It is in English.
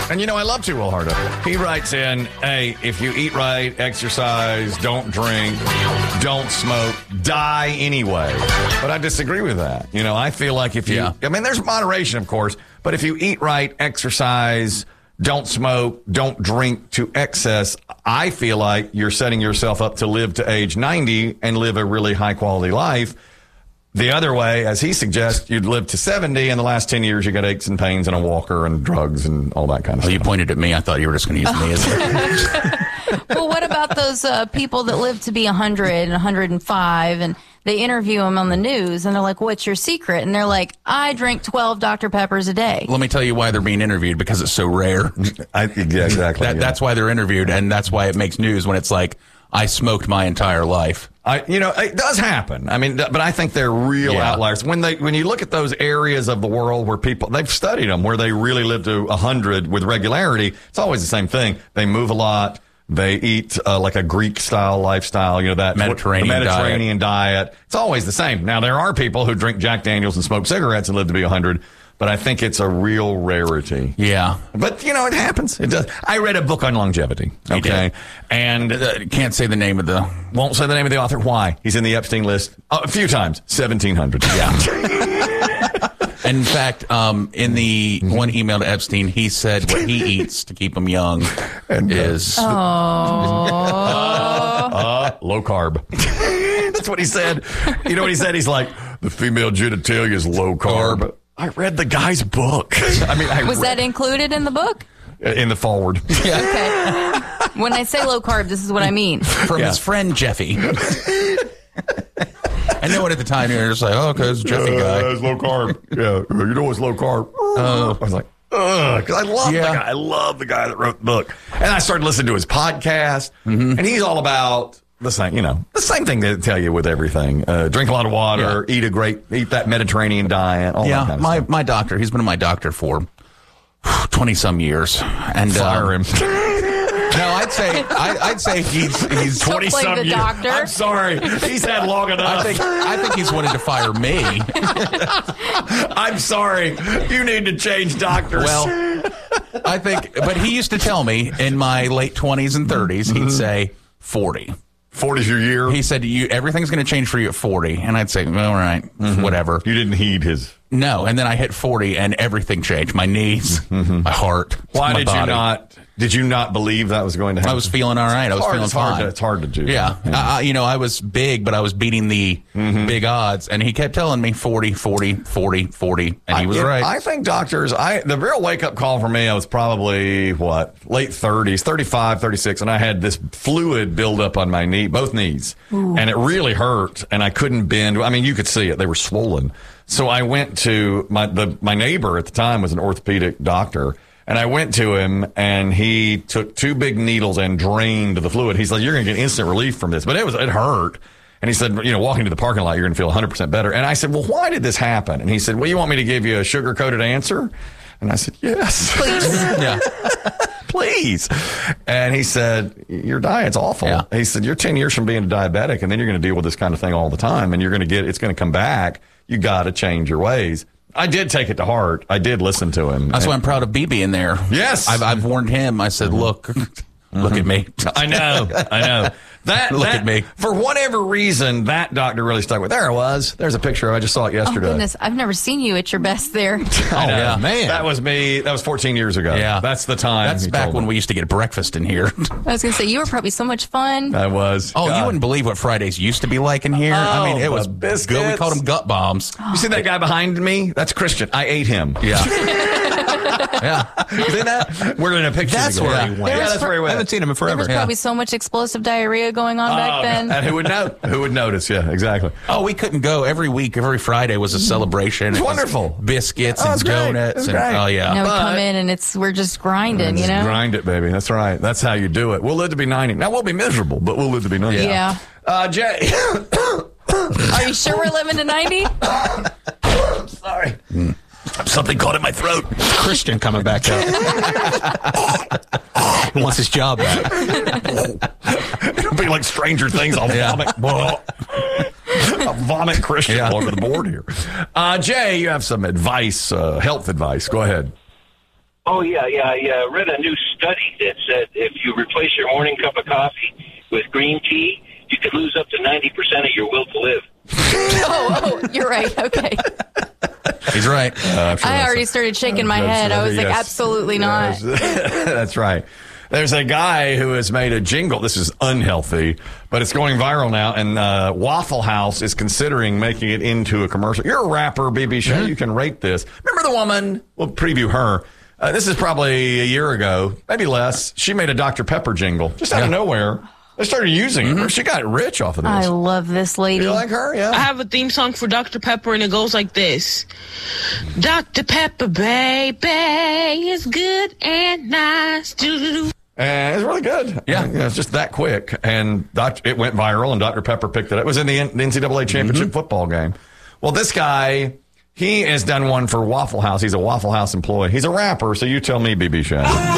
And I love T. Will Hardo. He writes in, hey, if you eat right, exercise, don't drink, don't smoke, die anyway. But I disagree with that. I feel like if you, there's moderation, of course, but if you eat right, exercise, don't smoke, don't drink to excess, I feel like you're setting yourself up to live to age 90 and live a really high quality life. The other way, as he suggests, you'd live to 70. In the last 10 years, you got aches and pains and a walker and drugs and all that kind of stuff. You pointed at me. I thought you were just going to use me as Well, what about those people that live to be 100 and 105 and they interview them on the news and they're like, what's your secret? And they're like, I drink 12 Dr. Peppers a day. Let me tell you why they're being interviewed, because it's so rare. Yeah, exactly. That's why they're interviewed, and that's why it makes news when it's like, I smoked my entire life. It does happen. But I think they're real outliers. When you look at those areas of the world where they've studied them, where they really live to 100 with regularity, it's always the same thing. They move a lot. They eat like a Greek-style lifestyle, that Mediterranean diet. It's always the same. Now, there are people who drink Jack Daniels and smoke cigarettes and live to be 100, but I think it's a real rarity. Yeah. But, it happens. It does. I read a book on longevity. Okay. And can't say the name of the... Won't say the name of the author. Why? He's in the Epstein list a few times. 1,700. Yeah. In fact, in the one email to Epstein, he said what he eats to keep him young is... low carb. That's what he said. You know what he said? He's like, the female genitalia is low carb. I read the guy's book. Was that included in the book? In the forward. Yeah. Okay. When I say low carb, this is what I mean. From his friend Jeffy. I know it at the time. You're just like, oh, okay, it's Jeffy guy. It's low carb. Yeah, it's low carb. I was like, because I love the guy. I love the guy that wrote the book. And I started listening to his podcast, and he's all about the same, the same thing they tell you with everything. Drink a lot of water, eat that Mediterranean diet, all that kind of stuff. My doctor, he's been my doctor for 20-some years. And fire him. No, I'd say he's 20-some years. Doctor. I'm sorry, he's had long enough. I think he's wanted to fire me. I'm sorry, you need to change doctors. Well, but he used to tell me in my late 20s and 30s, he'd say 40. 40's your year? He said, everything's going to change for you at 40. And I'd say, all right, whatever. You didn't heed his... No, and then I hit 40 and everything changed. My knees, my heart, Why my did body. Did you not believe that was going to happen? I was feeling all right. I was feeling fine. It's hard to do. Yeah. I was big, but I was beating the big odds. And he kept telling me 40, 40, 40, 40. And he was right. I think doctors, the real wake-up call for me, I was probably, late 30s, 35, 36. And I had this fluid build up on my knee, both knees. Ooh. And it really hurt. And I couldn't bend. You could see it. They were swollen. So I went to my neighbor at the time was an orthopedic doctor. And I went to him, and he took 2 big needles and drained the fluid. He's like, you're going to get instant relief from this. But it hurt. And he said, walking to the parking lot, you're going to feel 100% better. And I said, well, why did this happen? And he said, well, you want me to give you a sugar-coated answer? And I said, yes. Please. Yeah. Please. And he said, your diet's awful. Yeah. He said, you're 10 years from being a diabetic, and then you're going to deal with this kind of thing all the time, and it's going to come back. You got to change your ways. I did take it to heart. I did listen to him. That's why I'm proud of BB in there. Yes. I've warned him. I said, look at me. I know. Look at me. For whatever reason, that doctor really stuck with. There it was. There's a picture. I just saw it yesterday. Oh, goodness. I've never seen you at your best there. Yeah, man. That was me. That was 14 years ago. Yeah. That's the time. That's back when we used to get breakfast in here. I was going to say, you were probably so much fun. I was. Oh, God. You wouldn't believe what Fridays used to be like in here. It was biscuits. Good. We called them gut bombs. You see that guy behind me? That's Christian. I ate him. Yeah. Yeah. You see that? We're in a picture. That's where he went. Yeah, that's where he went. I haven't seen him in forever. There was probably so much explosive diarrhea going on back then. And who would know? Who would notice? Yeah, exactly. Oh, we couldn't go every week. Every Friday was a celebration. It's wonderful. Biscuits and donuts. Now we come in and we're just grinding, Grind it, baby. That's right. That's how you do it. We'll live to be 90. Now, we'll be miserable, but we'll live to be 90. Yeah. Jay. Are you sure we're living to 90? I'm sorry. Something caught in my throat. Christian coming back up. He wants his job back. It'll be like Stranger Things. I'll vomit Christian all over the board here. Jay, you have some advice, health advice. Go ahead. Oh, yeah. I read a new study that said if you replace your morning cup of coffee with green tea, you could lose up to 90% of your will to live. Oh, you're right. Okay. He's right. I already started shaking my head. I was like, absolutely not. That's right. There's a guy who has made a jingle. This is unhealthy, but it's going viral now. And Waffle House is considering making it into a commercial. You're a rapper, BB Shea. You can rate this. Remember the woman? We'll preview her. This is probably a year ago, maybe less. She made a Dr. Pepper jingle just out of nowhere. They started using her. She got rich off of this. I love this lady. You like her? Yeah. I have a theme song for Dr. Pepper, and it goes like this. Dr. Pepper, baby, is good and nice. Doo-doo-doo. And it's really good. Yeah. It's just that quick. And it went viral, and Dr. Pepper picked it up. It was in the NCAA championship football game. Well, this guy, he has done one for Waffle House. He's a Waffle House employee. He's a rapper, so you tell me, BB Shea.